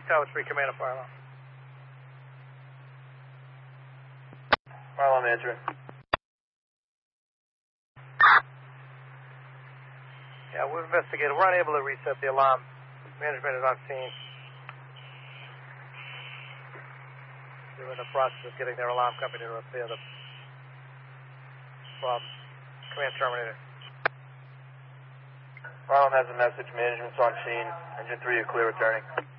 Tower 3, command a fire alarm. Fire alarm answering. Yeah, we've investigated. We're unable to reset the alarm. Management is on scene. They're in the process of getting their alarm company to repair the problem. Command terminator. Fire alarm has a message. Management's on scene. Engine 3, you're clear returning.